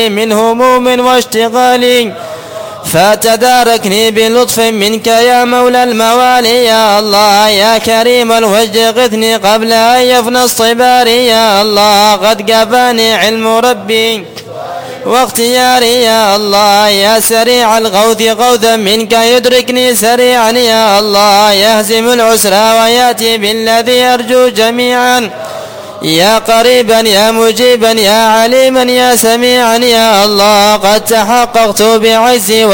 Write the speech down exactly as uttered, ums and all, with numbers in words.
من هموم واشتغال، فتداركني بلطف منك يا مولى الموالي. يا الله يا كريم الوجه غثني قبل أن يفنى الصبار. يا الله قد قفاني علم ربي واختياري. يا الله يا سريع الغوث غوثا منك يدركني سريعا. يا الله يهزم العسرى ويأتي بالذي أرجو جميعا. يا قريبا يا مجيبا يا عليما يا سميعا. يا الله قد تحققت بعزي